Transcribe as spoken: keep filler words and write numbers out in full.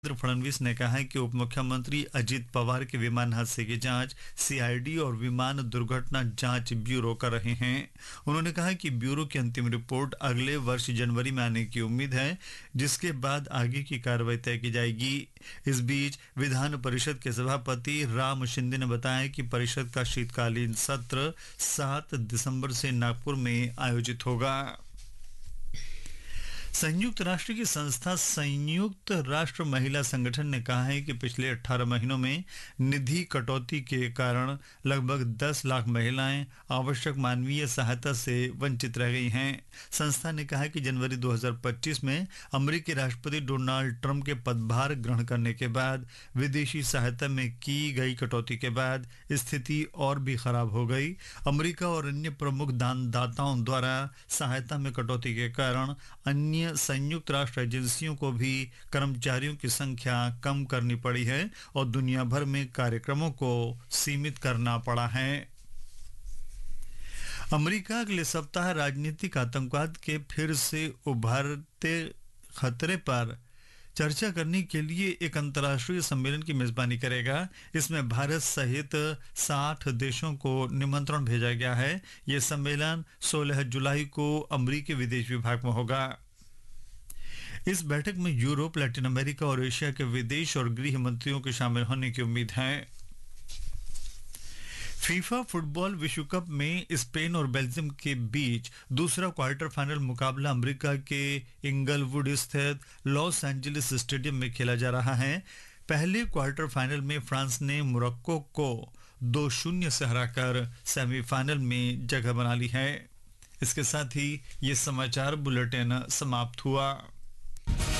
देवेंद्र फडणवीस ने कहा है कि उप मुख्यमंत्री अजित पवार के विमान हादसे की जांच सीआईडी और विमान दुर्घटना जांच ब्यूरो कर रहे हैं। उन्होंने कहा कि ब्यूरो की अंतिम रिपोर्ट अगले वर्ष जनवरी में आने की उम्मीद है, जिसके बाद आगे की कार्रवाई तय की जाएगी। इस बीच विधान परिषद के सभापति राम शिंदे ने बताया कि परिषद का शीतकालीन सत्र सात दिसंबर से नागपुर में आयोजित होगा। संयुक्त राष्ट्र की संस्था संयुक्त राष्ट्र महिला संगठन ने कहा है कि पिछले अठारह महीनों में निधि कटौती के कारण लगभग दस लाख महिलाएं आवश्यक मानवीय सहायता से वंचित रह गई हैं। संस्था ने कहा है कि जनवरी दो हज़ार पच्चीस में अमेरिकी राष्ट्रपति डोनाल्ड ट्रंप के पदभार ग्रहण करने के बाद विदेशी सहायता में की गई कटौती के बाद स्थिति और भी खराब हो गई। अमेरिका और अन्य प्रमुख दानदाताओं द्वारा सहायता में कटौती के कारण अन्य संयुक्त राष्ट्र एजेंसियों को भी कर्मचारियों की संख्या कम करनी पड़ी है और दुनिया भर में कार्यक्रमों को सीमित करना पड़ा है। अमेरिका अगले सप्ताह राजनीतिक आतंकवाद के फिर से उभरते खतरे पर चर्चा करने के लिए एक अंतर्राष्ट्रीय सम्मेलन की मेजबानी करेगा। इसमें भारत सहित साठ देशों को निमंत्रण भेजा गया है। यह सम्मेलन सोलह जुलाई को अमेरिकी विदेश विभाग में होगा। इस बैठक में यूरोप, लैटिन अमेरिका और एशिया के विदेश और गृह मंत्रियों के शामिल होने की उम्मीद है। फीफा फुटबॉल विश्व कप में स्पेन और बेल्जियम के बीच दूसरा क्वार्टर फाइनल मुकाबला अमेरिका के इंगलवुड स्थित लॉस एंजलिस स्टेडियम में खेला जा रहा है। पहले क्वार्टर फाइनल में फ्रांस ने मोरक्को को दो शून्य से हराकर सेमीफाइनल में जगह बना ली है। इसके साथ ही ये समाचार बुलेटिन समाप्त हुआ।